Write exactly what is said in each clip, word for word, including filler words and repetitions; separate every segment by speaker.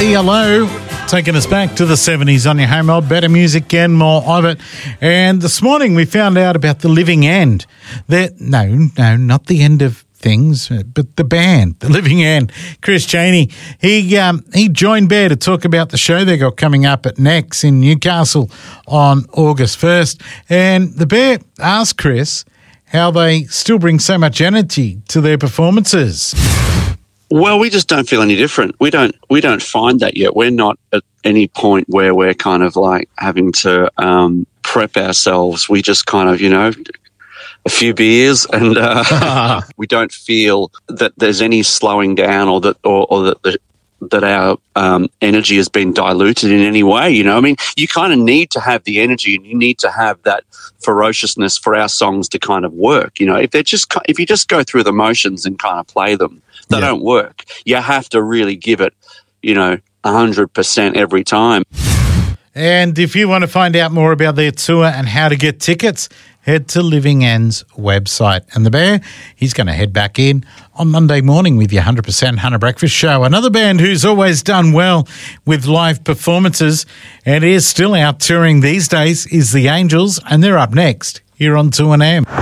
Speaker 1: E L O, taking us back to the seventies on your home old, better music and more of it. And this morning we found out about the Living End. That no, no, not the end of things, but the band, the Living End. Chris Cheney, he um, he joined Bear to talk about the show they got coming up at Next in Newcastle on August first. And the Bear asked Chris how they still bring so much energy to their performances.
Speaker 2: Well, we just don't feel any different. We don't we don't find that yet. We're not at any point where we're kind of like having to um, prep ourselves. We just kind of, you know, a few beers and uh, we don't feel that there's any slowing down or that or, or that the, that our um, energy has been diluted in any way. You know, I mean, you kind of need to have the energy and you need to have that ferociousness for our songs to kind of work. You know, if they're just if you just go through the motions and kind of play them, they yeah. don't work. You have to really give it, you know, one hundred percent every time.
Speaker 1: And if you want to find out more about their tour and how to get tickets, head to Living End's website. And the Bear, he's going to head back in on Monday morning with your one hundred percent Hunter Breakfast Show. Another band who's always done well with live performances and is still out touring these days is The Angels, and they're up next here on two N M.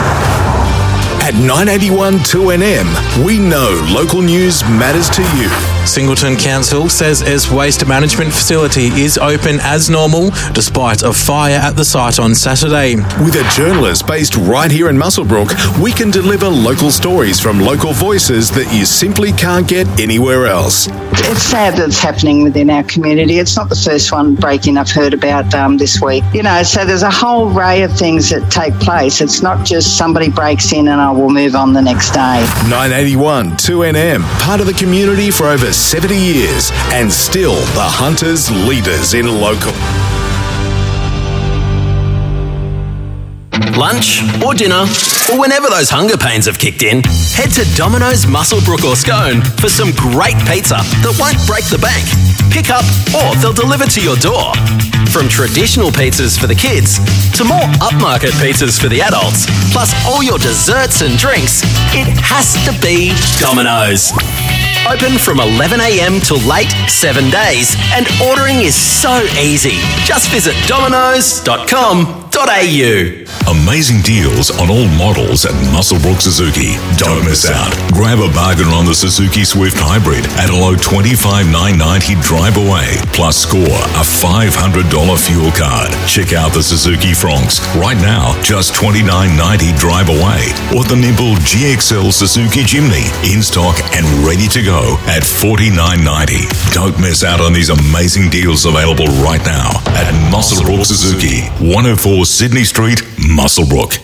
Speaker 3: At nine eighty-one two N M, we know local news matters to you.
Speaker 4: Singleton Council says its waste management facility is open as normal despite a fire at the site on Saturday.
Speaker 3: With a journalist based right here in Muswellbrook, we can deliver local stories from local voices that you simply can't get anywhere else.
Speaker 5: It's sad that it's happening within our community. It's not the first one break-in I've heard about um, this week. You know, so there's a whole array of things that take place. It's not just somebody breaks in and I will move on the next day.
Speaker 3: nine eighty-one two N M, part of the community for over seventy years and still the Hunters leaders in local.
Speaker 6: Lunch or dinner, or whenever those hunger pains have kicked in, head to Domino's Muswellbrook or Scone for some great pizza that won't break the bank. Pick up or they'll deliver to your door. From traditional pizzas for the kids to more upmarket pizzas for the adults, plus all your desserts and drinks, it has to be Domino's. Open from eleven a m till late, seven days, and ordering is so easy. Just visit dominoes dot com dot a u.
Speaker 7: Amazing deals on all models at Muswellbrook Suzuki. Don't miss out. Grab a bargain on the Suzuki Swift Hybrid at a low twenty-five thousand nine hundred ninety drive away. Plus score a five hundred dollars fuel card. Check out the Suzuki Fronx right now, just twenty-nine ninety drive away. Or the nimble G X L Suzuki Jimny in stock and ready to go at forty-nine ninety. Don't miss out on these amazing deals available right now at Muswellbrook Suzuki, one oh four Sydney Street, Muswellbrook.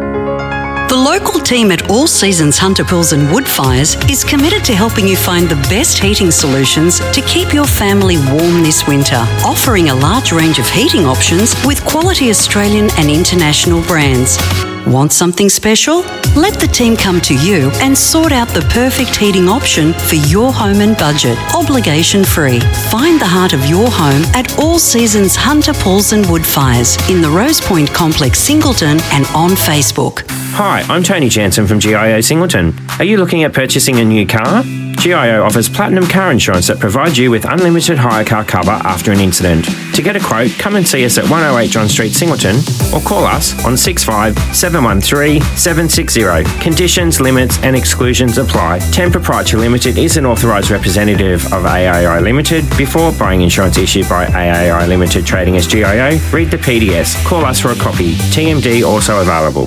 Speaker 8: The local team at All Seasons Hunter Pools and Wood Fires is committed to helping you find the best heating solutions to keep your family warm this winter, offering a large range of heating options with quality Australian and international brands. Want something special? Let the team come to you and sort out the perfect heating option for your home and budget, obligation-free. Find the heart of your home at All Seasons Hunter Pools and Wood Fires in the Rose Point Complex, Singleton, and on Facebook.
Speaker 9: Hi, I'm Tony Jansen from G I O Singleton. Are you looking at purchasing a new car? G I O offers platinum car insurance that provides you with unlimited hire car cover after an incident. To get a quote, come and see us at one oh eight John Street, Singleton, or call us on six five seven one three seven six zero. Conditions, limits and exclusions apply. Ten Proprietary Limited is an authorised representative of A A I Limited. Before buying insurance issued by A A I Limited trading as G I O, read the P D S. Call us for a copy. T M D also available.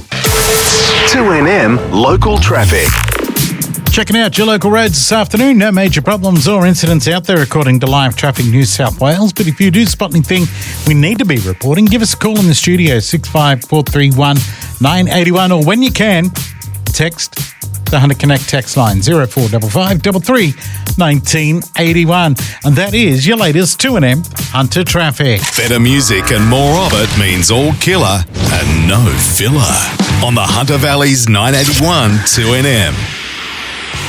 Speaker 3: two N M Local Traffic.
Speaker 1: Checking out your local roads this afternoon. No major problems or incidents out there according to Live Traffic New South Wales. But if you do spot anything we need to be reporting, give us a call in the studio, six five four three one nine eight one, or when you can, text the Hunter Connect text line zero four five five three three one nine eight one. And that is your latest two N M Hunter Traffic.
Speaker 3: Better music and more of it means all killer and no filler on the Hunter Valley's nine eighty-one two N M.